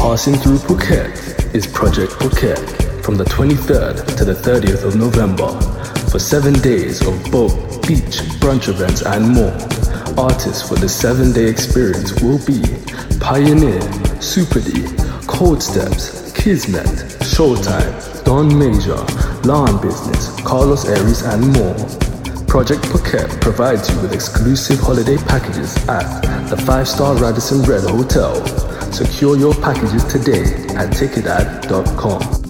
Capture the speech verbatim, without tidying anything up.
Passing through Phuket is Project Phuket from the twenty-third to the thirtieth of November for seven days of boat, beach, brunch events and more. Artists for the seven-day experience will be Pioneer, Super D, Cold Steps, Kismet, Showtime, Don Major, Lawn Business, Carlos Aries and more. Project Phuket provides you with exclusive holiday packages at the five-star Radisson Red Hotel. Secure your packages today at ticketad dot com.